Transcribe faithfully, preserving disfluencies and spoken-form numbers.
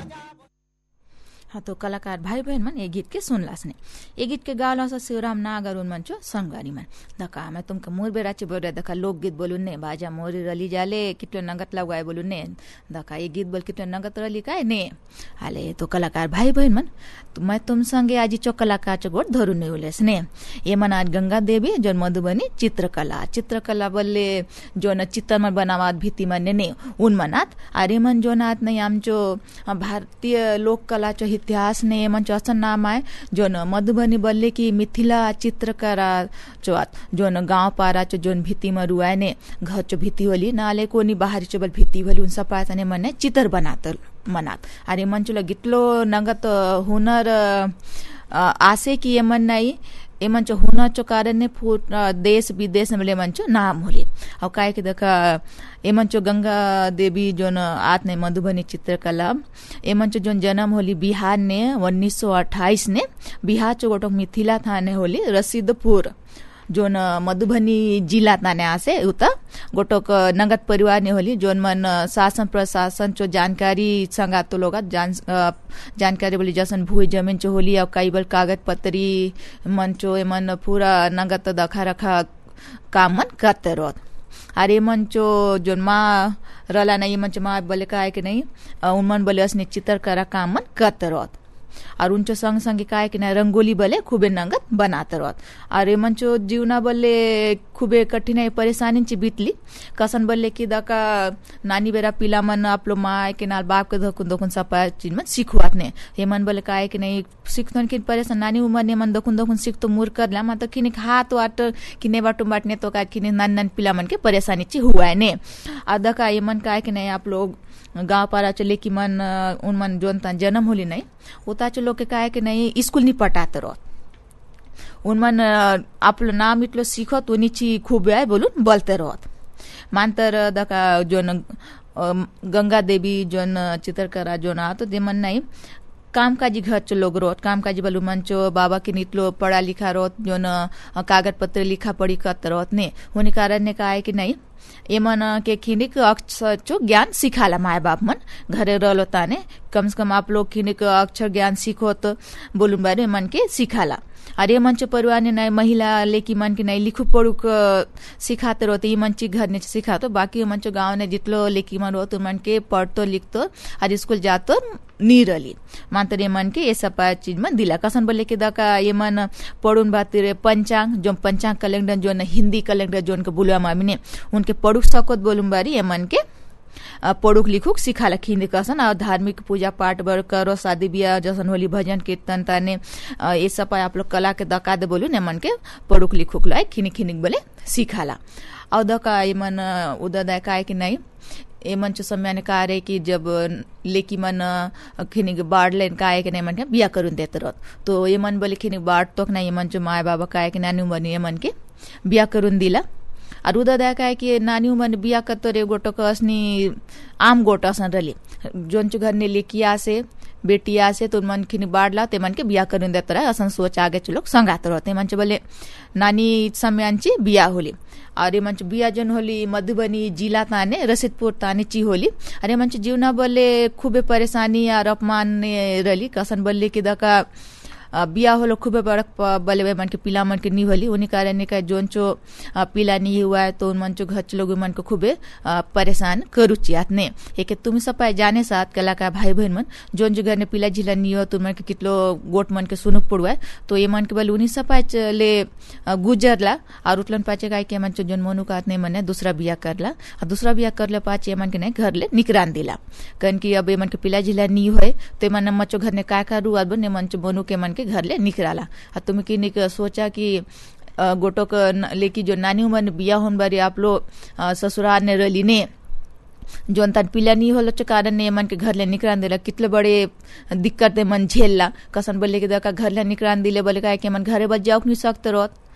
हाँ तो कलाकार भाई बहन मन ये गीत के सुनलास ने ये गीत के गाला सा शिवराम नागर उन मंचो संगवारी मन दका मैं तुमके मोर बेराचे बोल दका लोक गीत बोलुन ने बाजा मोरी रली जाले कितने नगत लगाए बोलुन ने दका ये गीत बोल कितने नगत रली काय ने हाले तो कलाकार भाई बहन मन तो मैं तुम संगे आज चो कलाकार चो गोट धरु ने उलेस ने ये मन आज गंगा देवी जो मधुबनी चित्रकला चित्रकला बोले जो न चित्र मन बनावात भीति मन ने उन मनात अरे मन जो नात नहीं आमचो भारतीय लोक कला चो इतिहास ने मन चौसन नाम आए जो न मधुबनी बल्ले की मिथिला चित्रकला चौथ जो न गांव पारा चो जोन भीति में रुआए ने घर चो भीति होली नाले कोनी बाहरी चो बल भीति होली उन सब पास ने मन चित्र बनात मनात अरे मन चलो गितलो नगत हुनर आसे की ये मन नहीं ए मंच हुनर चो कारण ने फूट देश विदेश में मंचो नाम होली और काय के देखा ए मंचो गंगा देवी जोन आत ने मधुबनी चित्रकला ए मंचो जोन जन्म होली बिहार ने उन्नीस सौ अट्ठाईस ने बिहार चो गोटो मिथिला थाने होली रसीदपुर जोन मधुबनी जिला ताने आसे उता गोटोक नगद परिवार ने होली जोन मन शासन प्रशासन चो जानकारी संगातो लोग जान जानकारी बोली जसन भूमि जमीन चो होली और कई बल कागज पत्री मन चो मन पूरा नगद दखा रखा काम मन करते रोत अरे मन चो जोन माँ रला नहीं मन चो माँ बोले का है कि नहीं उन मन बोले असने चित्र करा काम मन करते रोत और उनचो संग संग काय कि रंगोली बले खूबे नंगत बनाते रहत अरे मंचो जीवना बले खूबे कठिनाई परेशानी ची बीतली कसन बले की दका नानी बेरा पिला मन आपलो माँ के नाल बाप के धकुन धकुन सपा चीज मन सीखवात ने हे मन बले काय कि नहीं सीखन की परेशान नानी उमर ने मन धकुन धकुन सीख तो मुर कर ला मा तो किने हाथ वाट किने बाटो बाटने तो का किने नान नान पिला मन के परेशानी ची हुआ ने अदका ये मन काय कि नहीं आप लोग गाँव पारा चले कि मन उन मन जोन ता जन्म होली नहीं उता चलो के काय कि नहीं स्कूल नहीं पटाते रहत उन मन आप लो नाम इतलो सीखो तो नीची खूब आए बोलून बोलते रहत मानतर दका जोन गंगा देवी जोन चित्रकला जोन आ तो दे मन नहीं कामकाजी घर चो लोग रोत कामकाजी बलू मंचो बाबा के नितलो पढ़ा लिखा रोत जो न कागज पत्र लिखा पढ़ी करते रोत ने होने कारण ने कहा है कि नहीं ये मन के खिनिक अक्षर चो ज्ञान सिखाला माए बाप मन घरे रहलो ताने कम से कम आप लोग खिनिक अक्षर ज्ञान सीखो तो बोलूं बारे मन के सिखाला अरे मंच परिवार ने नए महिला लेकी मन की नई लिखु पढ़ू सिखाते रहते ये मंची घर ने सिखा तो बाकी मंचो गाँव ने जितलो लेकी मन हो तो मन के पढ़तो लिखतो और स्कूल जातो नीरली मानतर ये मन के ये सब चीज में दिला कसन बोले के दका ये मन पढ़ून बात रे पंचांग जो पंचांग कैलेंडर जो न हिंदी कैलेंडर जो उनके बुलवा मामी ने उनके पढ़ू सकोत बोलूं बारी ये मन के पढ़ुक लिखुक सिखाला खिंदी कसन और धार्मिक पूजा पाठ बर करो शादी ब्याह जसन होली भजन कीर्तन ताने ये सब आप लोग कला के दका दे बोलू ने मन के पढ़ुक लिखुक लाए खिनी खिनी बोले सिखाला और दका ये मन उदा दका है कि नहीं ये मन चो समय ने कहा रहे कि जब लेकी मन खिनी बाढ़ लेन का है कि नहीं मन के बिया करून देते रहत तो ये मन बोले खिनी बाढ़ तो नहीं ये मन चो माए बाबा का है कि नानी बनी ये मन के बिया करून दिला और उदा दया का है कि नानी मन बिया करतो रे गोटो कसनी आम गोटो असन रली जोन चो घर ने लेकी आसे बेटी आसे तो मन खिनी बाढ़ला ते मन के बिया करून देत रहा असन सोच आगे चलो संगात रहते मन चो बोले नानी समयांची बिया होली अरे मंच बिया जन होली मधुबनी जिला ताने रसीदपुर ताने ची होली अरे मंच जीवना बोले खूबे परेशानी और अपमान रली कसन बोले कि दका बिया होलो खूबे बड़क बले मन के पिला मन के नी होली उन्हीं कारण ने का जोन चो पिला नहीं हुआ है तो उन मन चो घर लोग मन को खूबे परेशान करू चियात ने एक तुम सब जाने साथ कलाकार भाई बहन मन जोन जो घर ने पिला जिला नहीं हो तुम मन के कितलो गोट मन के सुनुक पड़ुआ है तो ये मन के बल उन्हीं सब ले गुजरला और उठलन पाचे का के मन चो जोन मोनु का नहीं मन दूसरा बिया करला और दूसरा बिया करले पाचे ये मन के नहीं घर ले निकरान दिला कन की अब ये मन के पिला जिला नहीं हुए तो मन मचो घर ने काय करू अब ने मन चो मोनु के मन के घर ले निकराला और तुम की निक सोचा कि गोटो क लेकी जो नानी मन बिया होन बारी आप लोग ससुराल ने रली ने जोन तन पिला नहीं होलो च कारण ने मन के घर ले निकरान दिला कितले बड़े दिक्कत मन झेलला कसन बोले के दका घर ले निकरान दिले बोले का के मन घरे बज जाओ नहीं सकते रोत